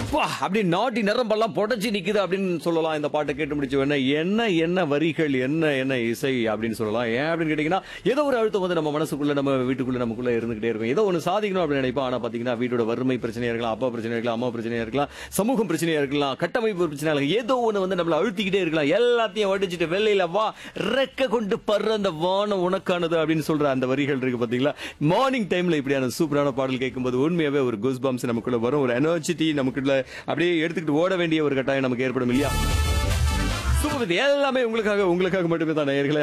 அப்பா அப்படி நாட்டி நரம்பெல்லாம் புடைச்சி நிக்குது அப்படின்னு சொல்லலாம். இந்த பாட்டை கேட்டு முடிச்ச உடனே என்ன என்ன வரிகள், என்ன என்ன இசை அப்படின்னு சொல்லலாம். ஏன் அப்படின்னு கேட்டீங்கன்னா, ஏதோ ஒரு அழுத்தம் வந்து நம்ம மனசுக்குள்ள, நம்ம வீட்டுக்குள்ள, நமக்குள்ள இருந்துகிட்டே இருக்கும். ஏதோ ஒன்று சாதிக்கணும் அப்படின்னு நினைப்போம். ஆனா பாத்தீங்கன்னா, வீட்டோட வறுமை பிரச்சனையா இருக்கலாம், அப்பா பிரச்சனையா இருக்கலாம், அம்மா பிரச்சனையா இருக்கலாம், சமூகம் பிரச்சனையா இருக்கலாம், கட்டமைப்பு பிரச்சனையா இருக்கலாம், ஏதோ ஒன்று வந்து நம்மள அழுத்திக்கிட்டே இருக்கலாம். எல்லாத்தையும் வடிச்சிட்டு வெளியில வா, ரெக்க கொண்டு படுற அந்த வானம் உனக்கானது அப்படின்னு சொல்ற அந்த வரிகள் இருக்கு பாத்தீங்களா. மார்னிங் டைம்ல இப்படியான சூப்பரான பாடல் கேட்கும்போது உண்மையாவே ஒரு கூஸ் பம்ப்ஸ் நமக்குள்ள வரும். ஒரு எனர்ஜிட்டி நமக்குள்ள அப்படியே எடுத்துக்கிட்டு ஓட வேண்டிய ஒரு கட்டாயம் நமக்கு ஏற்படும் இல்லையா. சூப்பர், எல்லாமே உங்களுக்காக மட்டுமே தான் நேயர்களே.